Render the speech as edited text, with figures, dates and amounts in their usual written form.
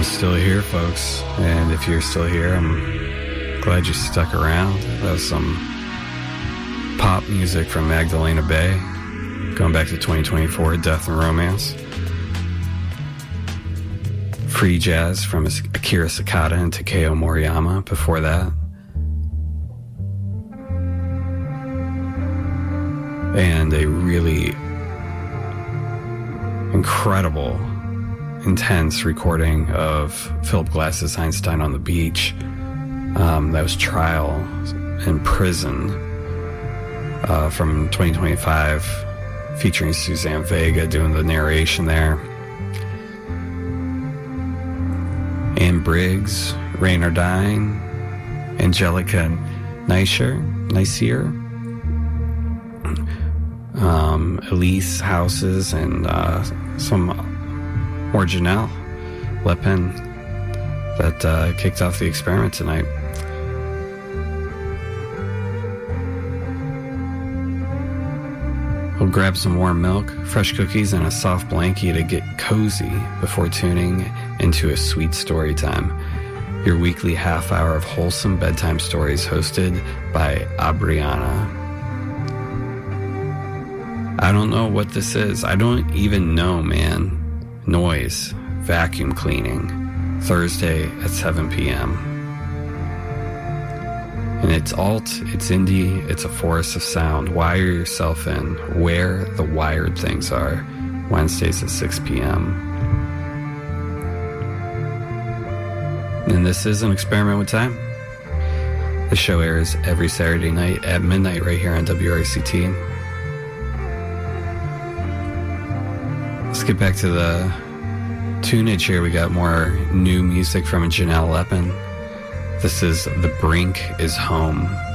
Still here, folks. And if you're still here, I'm glad you stuck around. That was some pop music from Magdalena Bay, going back to 2024, Death and Romance. Free jazz from Akira Sakata and Takeo Moriyama before that. And a really incredible, intense recording of Philip Glass's Einstein on the Beach. That was Trial in Prison from 2025, featuring Suzanne Vega doing the narration there. Anne Briggs, Rain or Dine, Angelica Neisser, Elise Houses, and some more Janelle Lepin that kicked off the experiment tonight. We'll grab some warm milk, fresh cookies, and a soft blankie to get cozy before tuning into a sweet story time. Your weekly half hour of wholesome bedtime stories hosted by Abriana. I don't know what this is. I don't even know, man. Noise, vacuum cleaning, Thursday at 7 p.m. And it's alt, it's indie, it's a forest of sound. Wire yourself in where the wired things are. Wednesdays at 6 p.m. And this is an experiment with time. The show airs every Saturday night at midnight right here on WRCT. Let's get back to the tunage here. We got more new music from Janelle Lepin. This is The Brink is Home.